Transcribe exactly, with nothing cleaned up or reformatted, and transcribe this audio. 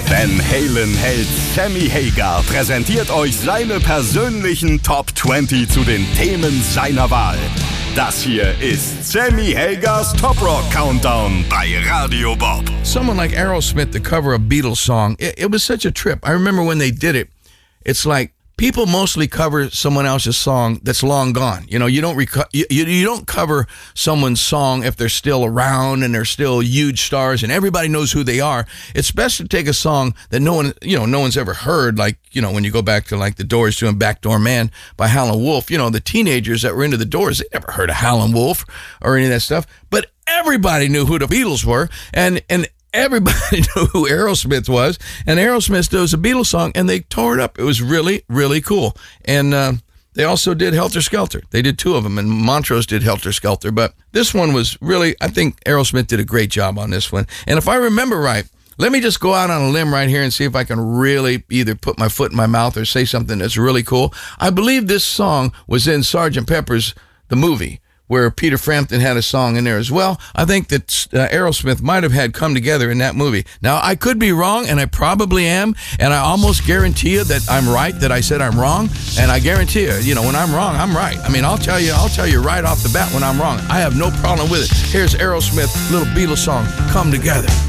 Van Halen-Held Sammy Hagar präsentiert euch seine persönlichen Top zwanzig zu den Themen seiner Wahl. Das hier ist Sammy Hagars Top Rock Countdown bei Radio Bob. Someone like Aerosmith to cover a Beatles song, it, it was such a trip. I remember when they did it, it's like people mostly cover someone else's song that's long gone. You know, you don't reco- you, you, you don't cover someone's song if they're still around and they're still huge stars and everybody knows who they are. It's best to take a song that no one, you know, no one's ever heard. Like, you know, when you go back to like the Doors doing Backdoor Man by Howlin' Wolf, you know, the teenagers that were into the Doors, they never heard of Howlin' Wolf or any of that stuff. But everybody knew who the Beatles were, and and. Everybody knew who Aerosmith was, and Aerosmith does a Beatles song, and they tore it up. It was really, really cool. And uh, they also did Helter Skelter. They did two of them, and Montrose did Helter Skelter. But this one was really, I think Aerosmith did a great job on this one. And if I remember right, let me just go out on a limb right here and see if I can really either put my foot in my mouth or say something that's really cool. I believe this song was in Sergeant Pepper's, the movie, where Peter Frampton had a song in there as well. I think that uh, Aerosmith might have had Come Together in that movie. Now, I could be wrong, and I probably am, and I almost guarantee you that I'm right, that I said I'm wrong, and I guarantee you, you know, when I'm wrong, I'm right. I mean, I'll tell you, I'll tell you right off the bat when I'm wrong. I have no problem with it. Here's Aerosmith, little Beatles song, Come Together.